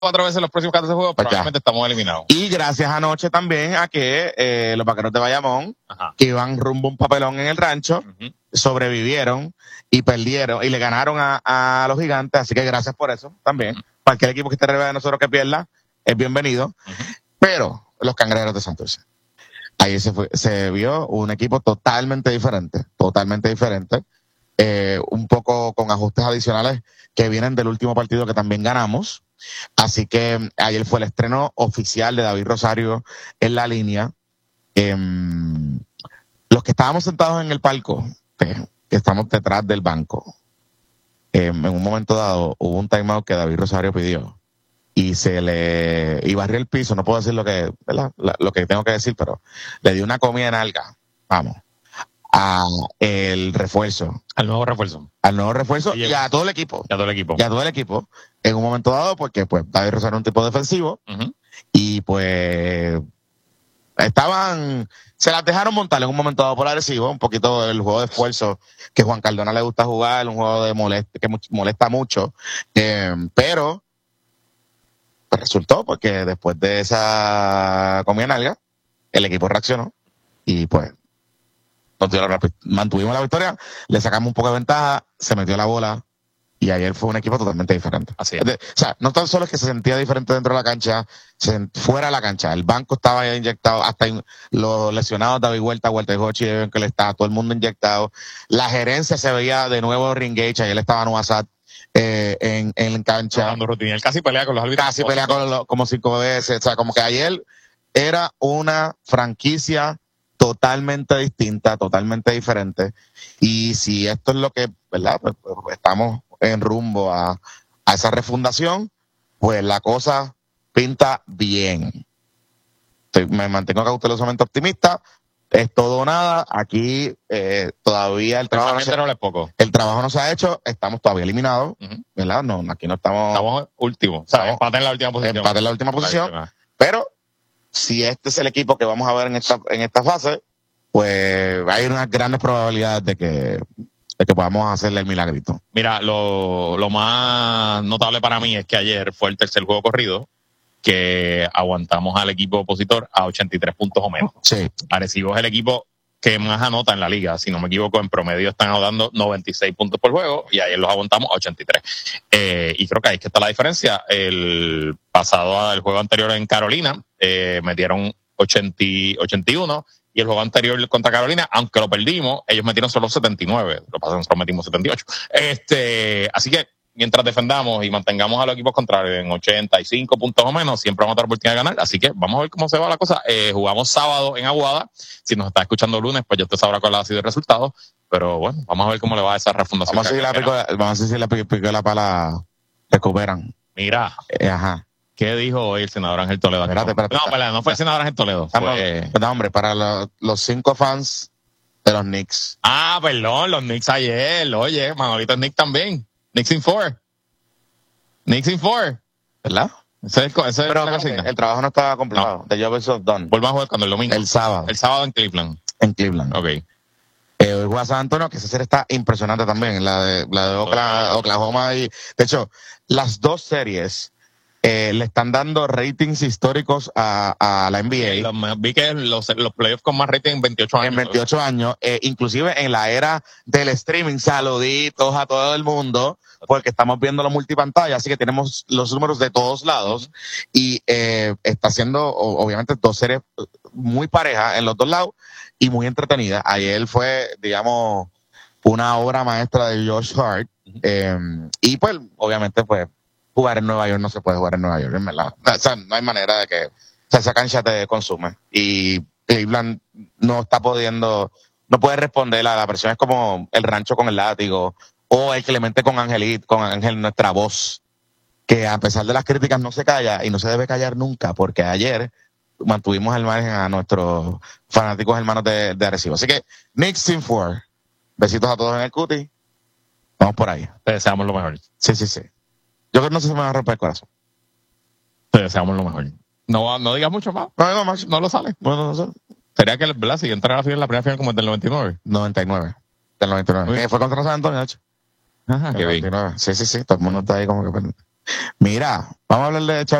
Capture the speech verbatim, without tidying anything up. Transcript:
cuatro veces los próximos catorce juegos, Pues probablemente estamos eliminados. Y gracias anoche también a que eh, los vaqueros de Bayamón, Ajá. que iban rumbo a un papelón en el rancho, Uh-huh. sobrevivieron y perdieron y le ganaron a, a los gigantes, así que gracias por eso también. Uh-huh. Cualquier equipo que esté arriba de nosotros que pierda es bienvenido. Uh-huh. Pero los Cangrejeros de Santurce, ahí se fue, se vio un equipo totalmente diferente, totalmente diferente, eh, un poco con ajustes adicionales que vienen del último partido que también ganamos. Así que ayer fue el estreno oficial de David Rosario en la línea. Eh, los que estábamos sentados en el palco, eh, que estamos detrás del banco, eh, en un momento dado hubo un timeout que David Rosario pidió y se le y barrió el piso. No puedo decir lo que, ¿verdad? lo que tengo que decir, pero le dio una comida en alga, vamos, a el refuerzo, Al nuevo refuerzo. al nuevo refuerzo Y y a todo el equipo, Y a todo el equipo. y a todo el equipo en un momento dado, porque pues David Rosario es un tipo defensivo. Uh-huh. Y pues estaban, se las dejaron montar en un momento dado por agresivo, un poquito el juego de esfuerzo que Juan Cardona le gusta jugar, un juego de molest, que molesta mucho, eh, pero pues resultó porque después de esa comida nalga, el equipo reaccionó y pues mantuvimos la victoria, le sacamos un poco de ventaja, se metió la bola. Y ayer fue un equipo totalmente diferente. Así es. De, o sea, no tan solo es que se sentía diferente dentro de la cancha, se, fuera de la cancha. El banco estaba ya inyectado, hasta in, los lesionados David Huerta, Huerta y Hochi, que le estaba todo el mundo inyectado. La gerencia se veía de nuevo Ringage, ayer estaba Nuasat eh, en, en cancha. Él casi pelea con los árbitros. Casi pelea con los, como cinco veces. O sea, como que ayer era una franquicia totalmente distinta, totalmente diferente. Y si esto es lo que, ¿verdad? Pues, pues estamos en rumbo a, a esa refundación, pues la cosa pinta bien. Estoy, me mantengo cautelosamente optimista. Es todo o nada. Aquí eh, todavía el trabajo, no se, no es poco. el trabajo no se ha hecho. Estamos todavía eliminados. Uh-huh. ¿Verdad? No, aquí no estamos. Estamos últimos. O sea, empate en la última posición. Empate en la última posición. La pero si este es el equipo que vamos a ver en esta, en esta fase, pues hay unas grandes probabilidades de que, de que podamos hacerle el milagrito. Mira, lo, lo más notable para mí es que ayer fue el tercer juego corrido que aguantamos al equipo opositor a ochenta y tres puntos o menos. Sí. Arecibo es el equipo que más anota en la liga. Si no me equivoco, en promedio están anotando noventa y seis puntos por juego y ayer los aguantamos a ochenta y tres. Eh, y creo que ahí es que está la diferencia. El pasado, el juego anterior en Carolina, eh, metieron ochenta, ochenta y uno y el juego anterior contra Carolina, aunque lo perdimos, ellos metieron solo setenta y nueve. Lo que pasa es que nosotros metimos setenta y ocho. Este, así que mientras defendamos y mantengamos a los equipos contrarios en ochenta y cinco puntos o menos, siempre vamos a tener oportunidad de ganar. Así que vamos a ver cómo se va la cosa. Eh, jugamos sábado en Aguada. Si nos está escuchando lunes, pues ya usted sabrá cuál ha sido el resultado. Pero bueno, vamos a ver cómo le va a esa refundación. Vamos a ver si la picola, vamos a ver si la picola para la recuperan. Mira. Eh, ajá. ¿Qué dijo hoy el senador Ángel Toledo? Espérate, espérate, no, espérate, no fue el senador Ángel Toledo. Fue... No, hombre, para lo, los cinco fans de los Knicks. Ah, perdón, los Knicks ayer. Oye, Manolito Knicks también. Knicks in four. Knicks in four. ¿Verdad? Ese es, ese Pero es la el trabajo no estaba completado. No. The job is done. Vuelvan a jugar cuando el domingo. El sábado. El sábado en Cleveland. En Cleveland. Ok. Eh, hoy juega San Antonio, que esa serie está impresionante también. La de, la de Oklahoma, Oklahoma y, de hecho, las dos series eh, le están dando ratings históricos a, a la N B A. Sí, los, vi que los, los playoffs con más rating en veintiocho años. En veintiocho años, eh, inclusive en la era del streaming. Saluditos a todo el mundo, porque estamos viendo la multipantalla, así que tenemos los números de todos lados. Y eh, está haciendo, obviamente, dos series muy parejas en los dos lados y muy entretenidas. Ayer fue, digamos, una obra maestra de Josh Hart. Eh, y pues, obviamente, pues, jugar en Nueva York no se puede jugar en Nueva York, en verdad. O sea, no hay manera de que, o sea, esa cancha te consume. Y Cleveland no está pudiendo, no puede responder a la presión. Es como el rancho con el látigo o el Clemente con Angelit, con Ángel, nuestra voz, que a pesar de las críticas no se calla y no se debe callar nunca, porque ayer mantuvimos el margen a nuestros fanáticos hermanos de, de Arecibo. Así que, Knicks in four. Besitos a todos en el cuti. Vamos por ahí. Te deseamos lo mejor. Sí, sí, sí. Yo creo que no sé si me va a romper el corazón. Te deseamos lo mejor. No, no digas mucho más. No, no, más. No lo sale. No, no, no. Sería que, ¿verdad? Si entrara a la final, la primera final como el del noventa y nueve. noventa y nueve. Del noventa y nueve. Que fue contra San Antonio, de hecho. Ajá, qué bien. Sí, sí, sí. Todo el mundo está ahí como que... Mira, vamos a hablar de